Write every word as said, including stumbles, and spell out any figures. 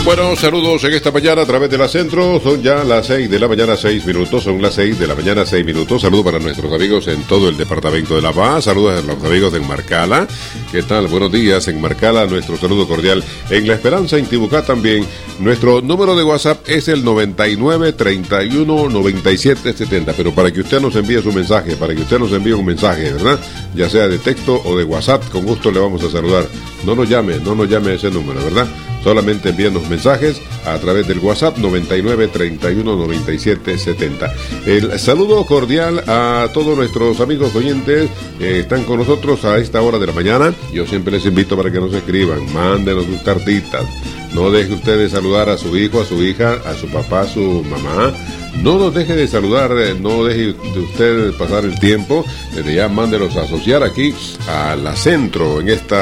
Bueno, saludos en esta mañana a través de la Centro. Son ya las seis de la mañana, seis minutos. Son las seis de la mañana, seis minutos. Saludos para nuestros amigos en todo el departamento de La Paz. Saludos a los amigos de Enmarcala. ¿Qué tal? Buenos días, Enmarcala. Nuestro saludo cordial. En La Esperanza, en Tibucá también. Nuestro número de WhatsApp es el noventa y nueve, treinta y uno, noventa y siete, setenta. Pero para que usted nos envíe su mensaje, para que usted nos envíe un mensaje, ¿verdad? Ya sea de texto o de WhatsApp, con gusto le vamos a saludar. No nos llame, no nos llame a ese número, ¿verdad? Solamente envíenos mensajes a través del WhatsApp noventa y nueve, treinta y uno, noventa y siete, setenta. El saludo cordial a todos nuestros amigos oyentes que están con nosotros a esta hora de la mañana. Yo siempre les invito para que nos escriban, mándenos sus cartitas. No deje usted de saludar a su hijo, a su hija, a su papá, a su mamá. No nos deje de saludar, no deje de usted pasar el tiempo. Desde ya mándelos a asociar aquí a la Centro en esta